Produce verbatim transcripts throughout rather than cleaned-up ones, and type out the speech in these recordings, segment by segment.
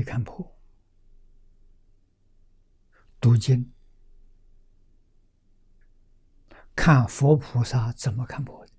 没看破，读经看佛菩萨怎么看破的。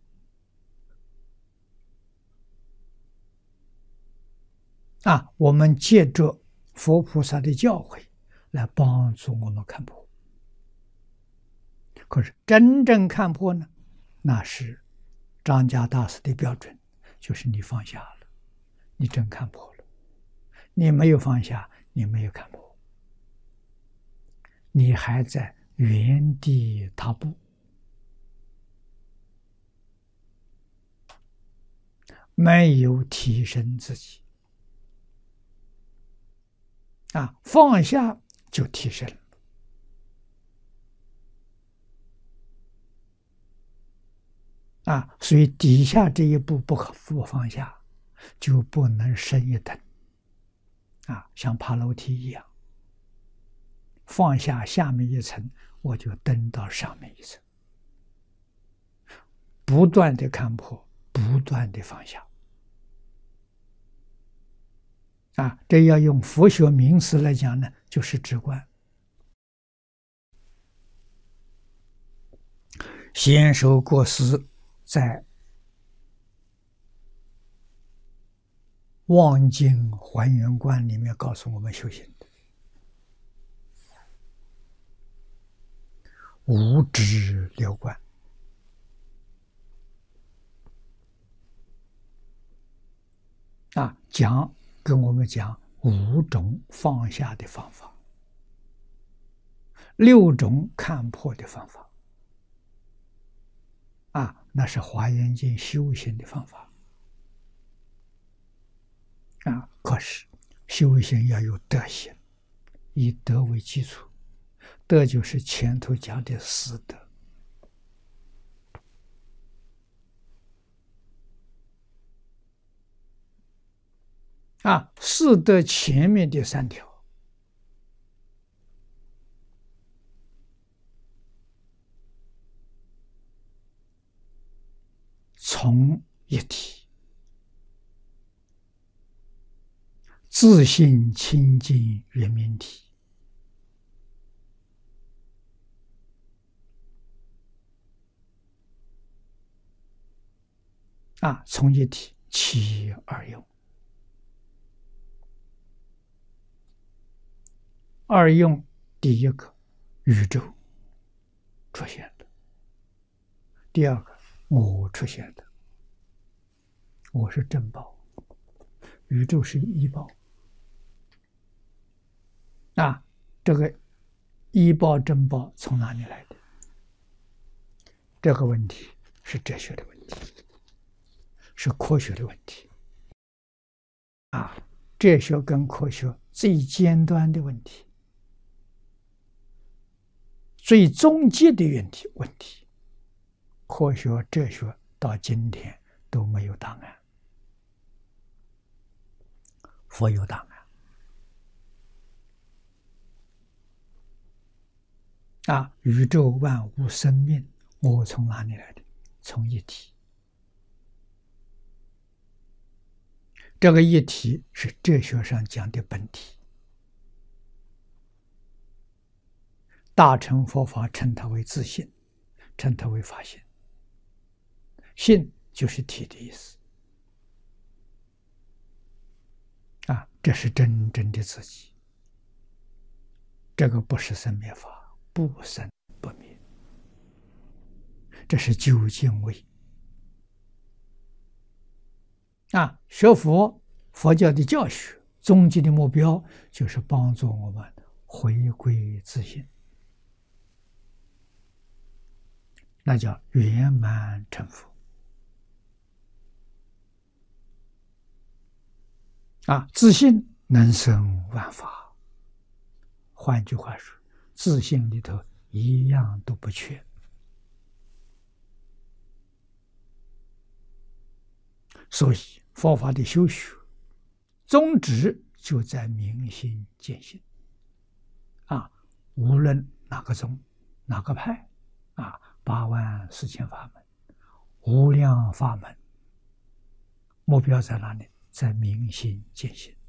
啊，我们借着佛菩萨的教诲来帮助我们看破。可是真正看破呢，那是张家大师的标准，就是你放下了，你真看破了；你没有放下，你没有看破，你还在原地踏步，没有提升自己。啊，放下就提升了。啊，所以底下这一步不可不放下，就不能升一等。啊，像爬楼梯一样，放下下面一层，我就登到上面一层。不断的看破，不断的放下。啊，这要用佛学名词来讲呢，就是止观。先手国师在《望经还原观》里面告诉我们修行的：无止六观。啊，讲跟我们讲五种放下的方法，六种看破的方法。啊，那是华严经修行的方法。啊，可是修行要有德行，以德为基础，德就是前头讲的四德。啊，四德前面的三条，从一体，自性清净圆明体。啊，从一体起二用。二用第一个宇宙出现了，第二个我出现的，我是正报，宇宙是依报。啊，这个依报正报从哪里来的？这个问题是哲学的问题，是科学的问题。啊，哲学跟科学最尖端的问题，最终极的问题问题，科学哲学到今天都没有答案。佛有答案。啊，宇宙万物生命，我从哪里来的？从一体。这个一体是哲学上讲的本体。大乘佛法称它为自性，称它为法性。性就是体的意思。啊，这是真正的自己。这个不是生灭法，不生不灭，这是究竟位。啊，学佛，佛教的教学，终极的目标就是帮助我们回归自性。那叫圆满成佛。啊，自信能生万法。换句话说，自信里头一样都不缺。所以佛法的修学宗旨就在明心见性。啊，无论哪个宗哪个派，啊，八万四千法门，无量法门，目标在哪里？在明心见性。